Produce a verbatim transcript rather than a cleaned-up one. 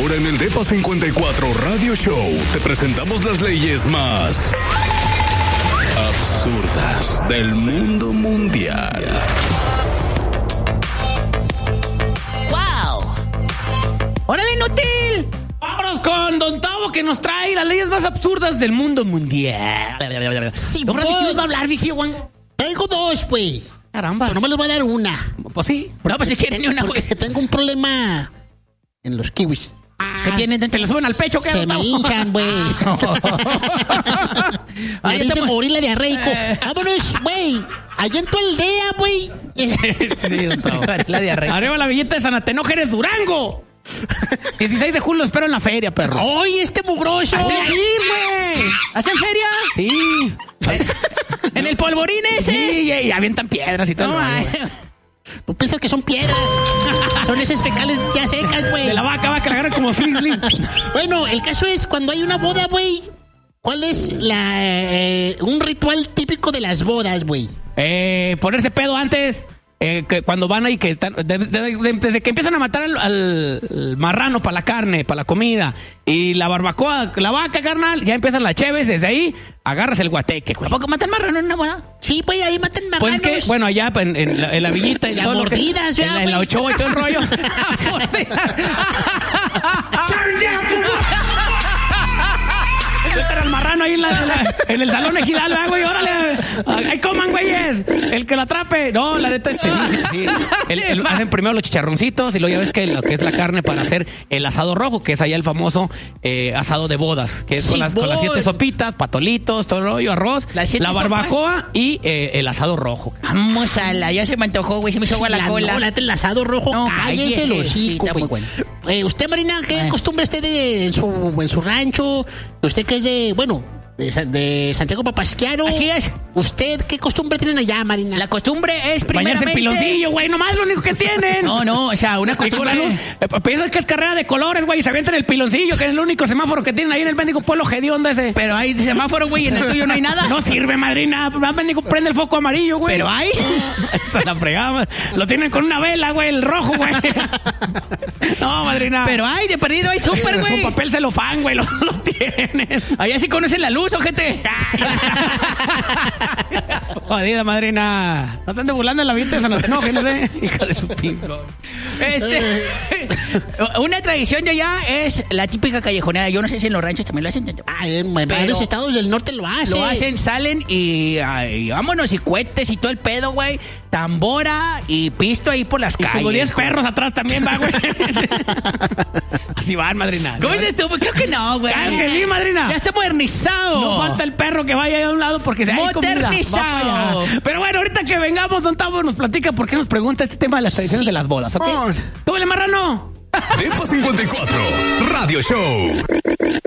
Ahora en el Depa cincuenta y cuatro Radio Show te presentamos las leyes más absurdas del mundo mundial. ¡Wow! ¡Órale, inútil! Vámonos con Don Tavo, que nos trae las leyes más absurdas del mundo mundial. Sí, ¿No pues, nos va a hablar, Vicky Juan? traigo dos, güey. Caramba. Pero no me les voy a dar una. Pues sí. No, pues si quieren ni una, güey. Porque tengo un problema en los kiwis. ¿Qué tienen? ¿Te lo suben al pecho? ¿Qué? Se me hinchan, güey. Me dicen gorila diarreico. Vámonos, güey. Allá en tu aldea, güey. Sí, Don Tavo. La diarrea. Arriba la villeta de San Atenógenes, Durango. dieciséis de julio lo espero en la feria, perro. ¡Ay, este mugroso! ¡Así ahí, güey! ¿Hacen feria? Sí. ¿En el polvorín ese? Sí, y avientan piedras y todo. No, el rollo, ay. Tú piensas que son piedras. Son esas fecales ya secas, güey. de la vaca, va, que la agarran como frisbee. Bueno, el caso es cuando hay una boda, güey. ¿Cuál es la eh, un ritual típico de las bodas, güey? Eh, ponerse pedo antes. Eh, que cuando van ahí, que tan- de- de- de- desde que empiezan a matar al, al- al marrano para la carne, para la comida, y la barbacoa, la vaca, carnal, ya empiezan las cheves, desde ahí agarras el guateque, güey. ¿A poco matan marrano en una boda? Sí, güey, ahí matan marranos. Pues es que, bueno, allá en, en la, en la villita y Las todo lo que- mordidas, en, ¿verdad, la- en la güey? Ochoa y todo el rollo. Metan al marrano ahí en, la, en, la- en el salón ejidal, ¿verdad, güey? Órale, ahí coman, güeyes. El que lo atrape. No, la neta, este sí, sí, sí. El- el- hacen primero los chicharroncitos y luego ya ves que lo que es la carne para hacer el asado rojo, que es allá el famoso eh, asado de bodas, que es Sí, con, las, con las siete boy. sopitas, patolitos, todo el rollo, arroz, Las siete la barbacoa y eh, el asado rojo. Vamos a la, ya se me antojó, güey, se me hizo agua la, La cola. no, la el asado rojo, No, cállese cállese, el hocico, sí, está güey. muy bueno. Eh, usted, Marina, ¿qué Eh. costumbre esté de, en, su, en su rancho? Usted que es de, bueno, de, Sa- de Santiago Papasquiaro. Así es. ¿Usted qué costumbre tienen allá, Marina? La costumbre es Bañarse primeramente... en piloncillo, güey, nomás lo único que tienen. No, no, o sea, una Y con la costumbre... luz, eh, piensas que es carrera de colores, güey, y se avientan el piloncillo, que es el único semáforo que tienen ahí en el bendigo pueblo hediondo ese. Pero hay semáforo, güey, en el tuyo no hay nada. No sirve, madrina. El bendigo prende el foco amarillo, güey. Pero hay. Esa la fregada. Lo tienen con una vela, güey, el rojo, güey. No, madrina. Pero hay, de perdido hay súper, güey. Con papel celofán, güey, lo, lo tienen. Allá sí conocen la luz, ojete. Jodida, madrina. No te andes burlando en la vista de San Atenógenes, ¿eh? Hija de su pingo. Este, una tradición de allá es la típica callejonera. Yo no sé si en los ranchos también lo hacen. Ah, en, en Pero- varios estados del norte lo hacen. Lo hacen, salen y, ay, vámonos, y cohetes y todo el pedo, güey. Tambora y pisto ahí por las Y calles. como diez güey. perros atrás también va, güey. Así van, madrina. ¿Cómo dices tú? Creo que no, güey. Claro que sí, madrina. Ya está modernizado. No falta el perro que vaya ahí a un lado porque se hay comida. Modernizado. Va para allá. Pero bueno, ahorita que vengamos, Don Tavo nos platica por qué nos pregunta este tema de las tradiciones de las bodas, ¿ok? Oh. ¡Tú, el marrano! Depa cincuenta y cuatro Radio Show.